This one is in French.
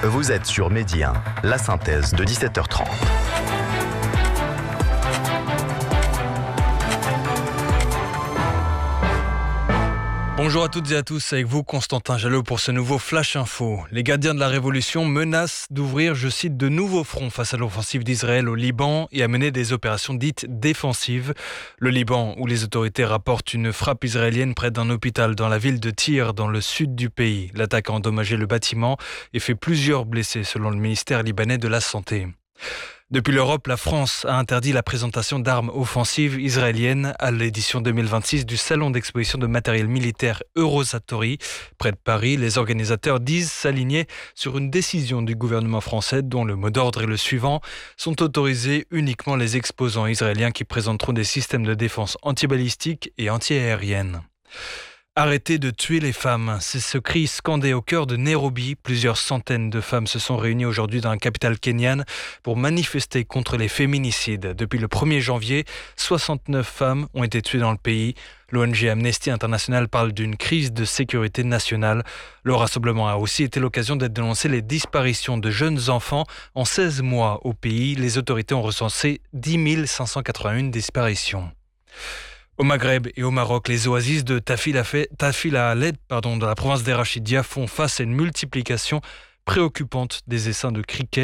Vous êtes sur Midi 1, la synthèse de 17h30. Bonjour à toutes et à tous, avec vous Constantin Jalot pour ce nouveau Flash Info. Les gardiens de la Révolution menacent d'ouvrir, je cite, de nouveaux fronts face à l'offensive d'Israël au Liban et à mener des opérations dites défensives. Le Liban, où les autorités rapportent une frappe israélienne près d'un hôpital dans la ville de Tyr, dans le sud du pays. L'attaque a endommagé le bâtiment et fait plusieurs blessés, selon le ministère libanais de la Santé. Depuis l'Europe, la France a interdit la présentation d'armes offensives israéliennes à l'édition 2026 du salon d'exposition de matériel militaire Eurosatory. Près de Paris, les organisateurs disent s'aligner sur une décision du gouvernement français dont le mot d'ordre est le suivant: sont autorisés uniquement les exposants israéliens qui présenteront des systèmes de défense antibalistiques et antiaériennes. Arrêtez de tuer les femmes, c'est ce cri scandé au cœur de Nairobi. Plusieurs centaines de femmes se sont réunies aujourd'hui dans la capitale kenyane pour manifester contre les féminicides. Depuis le 1er janvier, 69 femmes ont été tuées dans le pays. L'ONG Amnesty International parle d'une crise de sécurité nationale. Le rassemblement a aussi été l'occasion de dénoncer les disparitions de jeunes enfants en 16 mois au pays. Les autorités ont recensé 10 581 disparitions. Au Maghreb et au Maroc, les oasis de Tafil Ahed, dans la province d'Erachidia, font face à une multiplication préoccupante des essaims de cricket.